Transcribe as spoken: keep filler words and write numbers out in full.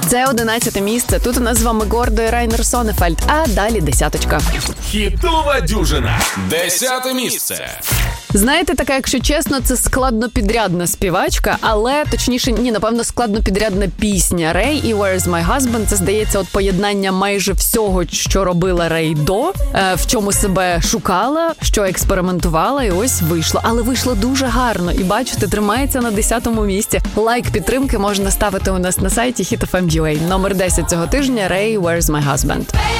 Це одинадцяте місце. Тут у нас з вами Гордо і Райнер Сонефельд, а далі десяточка. Хітова дюжина. Десяте місце. Знаєте, така, якщо чесно, це складнопідрядна співачка, але, точніше, ні, напевно, складнопідрядна пісня. Рей і Where's My Husband – це, здається, от поєднання майже всього, що робила Рей до, в чому себе шукала, що експериментувала, і ось вийшло. Але вийшло дуже гарно, і, бачите, тримається на десятому місці. Лайк підтримки можна ставити у нас на сайті хіт еф ем точка ю а. Номер десять цього тижня – Рей, Where's My Husband.